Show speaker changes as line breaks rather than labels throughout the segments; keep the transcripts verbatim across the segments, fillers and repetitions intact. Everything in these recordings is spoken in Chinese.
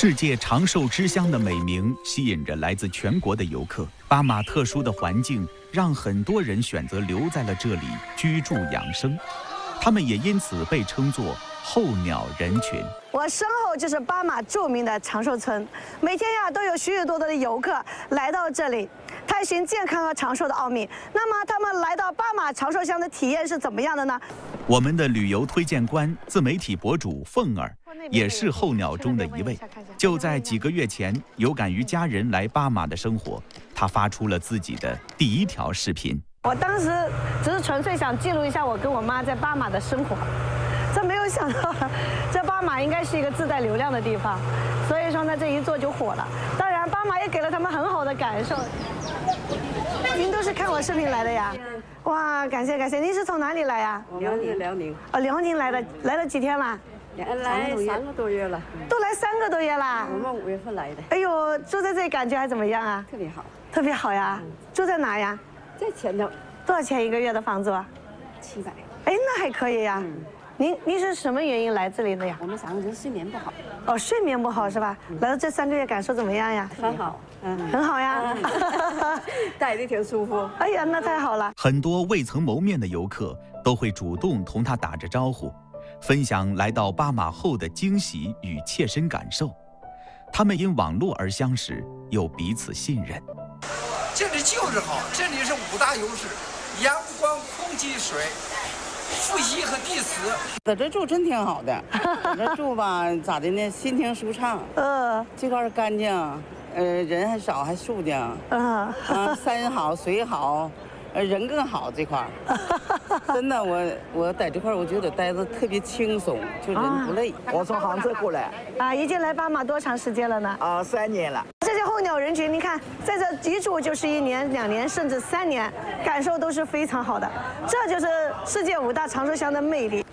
世界长寿之乡的美名吸引着来自全国的游客。巴马特殊的环境让很多人选择留在了这里居住养生，他们也因此被称作候鸟人群。
我身后就是巴马著名的长寿村，每天呀都有许许多多的游客来到这里探寻健康和长寿的奥秘。那么他们来到巴马长寿乡的体验是怎么样的呢？
我们的旅游推荐官、自媒体博主凤儿也是候鸟中的一位。就在几个月前，有感于家人来巴马的生活，他发出了自己的第一条视频。
我当时只是纯粹想记录一下我跟我妈在巴马的生活，这没有想到，这巴马应该是一个自带流量的地方，所以说呢，这一做就火了。当然，巴马也给了他们很好的感受。您都是看我视频来的呀？哇，感谢感谢！您是从哪里来呀？
辽宁，辽宁。
哦，辽宁来的，来了几天了？
来三个多月了。
都来三个多月啦？
我们五月份来的。
哎呦，住在这里感觉还怎么样啊？
特别好。
特别好呀！住在哪呀？
在前头。
多少钱一个月的房租啊？
七百。
哎，那还可以呀。嗯。您您是什么原因来这里的呀？
我们三个人睡眠不好。
哦，睡眠不好是吧？来了这三个月感受怎么样呀？
很好，
嗯，很好呀。
待的挺舒服。
哎呀，那太好了。
很多未曾谋面的游客都会主动同他打着招呼，分享来到巴马后的惊喜与切身感受。他们因网络而相识，又彼此信任。
这里就是好，这里是五大优势：阳光、空气、水。呼吸和地磁，
在这住真挺好的，在这住吧，咋的呢？心情舒畅。
嗯，
这块干净，呃，人还少，还肃静。
嗯，
啊，山好，水好，呃，人更好这块。真的，我我在这块，我觉得待着特别轻松，就人不累。
我从杭州过来。
啊，已经来巴马多长时间了呢？
啊，三年了。
这些候鸟人群，你看，在这一住就是一年、两年，甚至三年，感受都是非常好的。这就是世界五大长寿乡的魅力。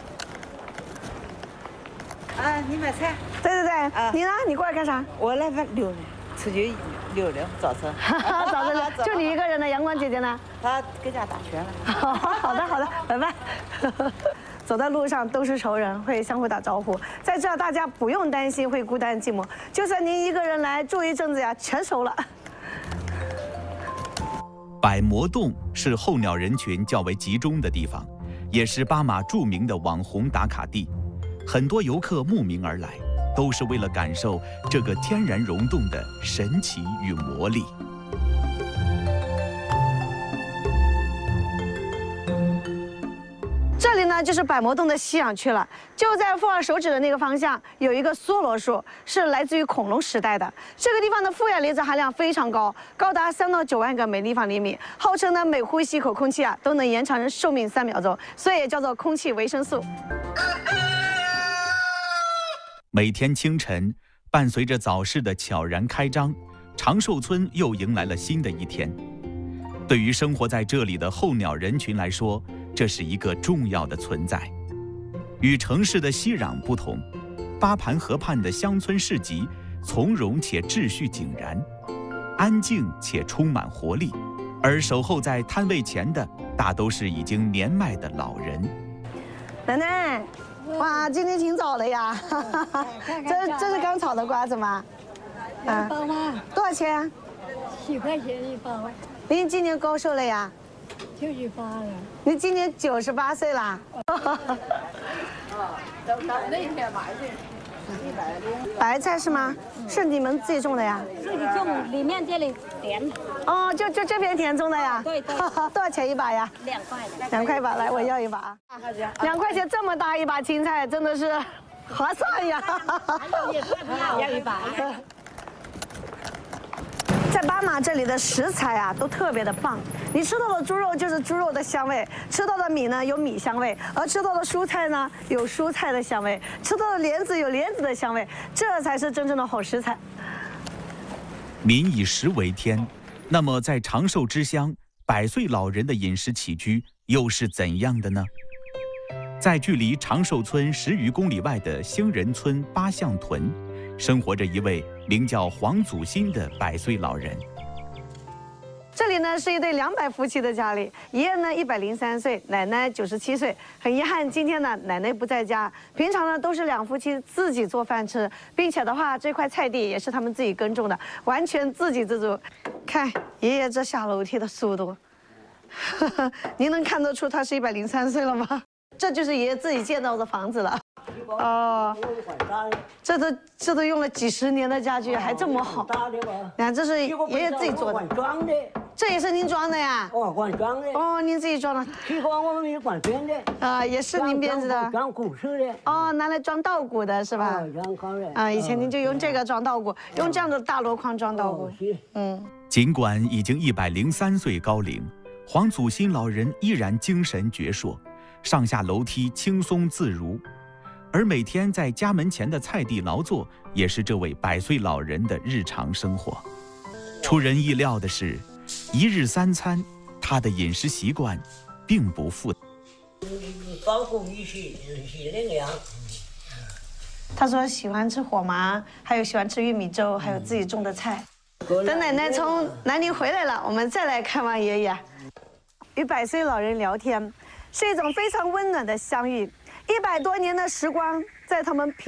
啊，你买菜？
对对对，啊、你呢？你过来干啥？
我来溜，出去溜溜，早晨。
早晨溜，就你一个人呢？阳光姐姐呢？
她搁家打拳了。
好的好的，拜拜。走在路上都是熟人，会相互打招呼。在这儿大家不用担心会孤单寂寞，就算您一个人来住一阵子呀，全熟了。
百魔洞是候鸟人群较为集中的地方，也是巴马著名的网红打卡地。很多游客慕名而来，都是为了感受这个天然溶洞的神奇与魔力。
这里呢就是百魔洞的吸氧区了，就在凤儿手指的那个方向有一个梭罗树，是来自于恐龙时代的。这个地方的负氧离子含量非常高，高达三到九万个每立方厘米，号称呢每呼吸一口空气啊都能延长人寿命三秒钟，所以也叫做空气维生素。
每天清晨，伴随着早市的悄然开张，长寿村又迎来了新的一天。对于生活在这里的候鸟人群来说，这是一个重要的存在。与城市的熙攘不同，巴盘河畔的乡村市集从容且秩序井然，安静且充满活力，而守候在摊位前的大都是已经年迈的老人。
奶奶，哇，今天挺早的呀！这这是刚炒的瓜子吗？
啊，包吗？
多少钱啊？
七块钱一包。
您今年高寿了呀？
九十八了。
您今年九十八岁啦？
那天买的，一百零。
白菜是吗？是你们自己种的呀？
自己种，里面这里田。
哦，就就这片田种的呀？
对对。
多少钱一把呀？
两块。
两块一把，来，我要一把。两块钱这么大一把青菜，真的是划算呀！
要一把。
在巴马这里的食材啊，都特别的棒。你吃到的猪肉就是猪肉的香味，吃到的米呢有米香味，而吃到的蔬菜呢有蔬菜的香味，吃到的莲子有莲子的香味，这才是真正的好食材。
民以食为天，那么在长寿之乡，百岁老人的饮食起居又是怎样的呢？在距离长寿村十余公里外的兴仁村八象屯，生活着一位名叫黄祖新的百岁老人。
这里里呢是一对两百夫妻的家里，爷爷呢一百零三岁，奶奶九十七岁。很遗憾，今天呢奶奶不在家。平常呢都是两夫妻自己做饭吃，并且的话这块菜地也是他们自己耕种的，完全自给自足。看爷爷这下楼梯的速度，您能看得出他是一百零三岁了吗？这就是爷爷自己建造的房子了。哦，这都这都用了几十年的家具，还这么好。你看，这是爷爷自己做的。
装的。
这也是您装的呀？
哦，管装的。
哦，您自己装的。
西瓜我们也管编的。
啊，也是您编织的。
装古式的。
哦，拿来装稻谷的是吧？
哦，装高的。
啊，以前您就用这个装稻谷，用这样的大箩筐装稻谷。嗯。
尽管已经一百零三岁高龄，黄祖新老人依然精神矍铄，上下楼梯轻松自如。而每天在家门前的菜地劳作，也是这位百岁老人的日常生活。出人意料的是，一日三餐，他的饮食习惯并不复杂。
包括一些是那个样。
他说喜欢吃火麻，还有喜欢吃玉米粥，还有自己种的菜。等奶奶从南宁回来了，我们再来看望爷爷。与百岁老人聊天，是一种非常温暖的相遇。一百多年的时光，在他们平